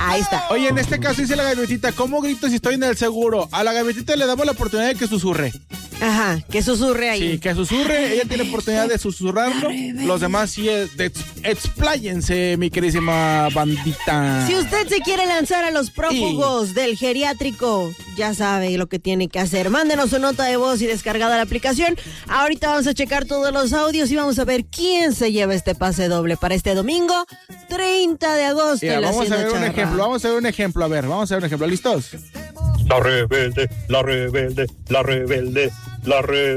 Ahí está. Oye, en este caso dice la gaviotita, ¿cómo grito si estoy en el seguro? A la gaviotita le damos la oportunidad de que susurre. Ajá, que susurre ahí. Sí, que susurre. Ella tiene oportunidad de susurrarlo. Los demás sí, expláyense, mi queridísima bandita. Si usted se quiere lanzar a los prófugos del geriátrico, ya sabe lo que tiene que hacer. Mándenos su nota de voz y descargada la aplicación. Ahorita vamos a checar todos los audios y vamos a ver quién se lleva este pase doble para este domingo, 30 de agosto. Mira, vamos a ver un ejemplo, A ver, vamos a ver un ejemplo. ¿Listos? La rebelde, la rebelde, la rebelde, la rebelde.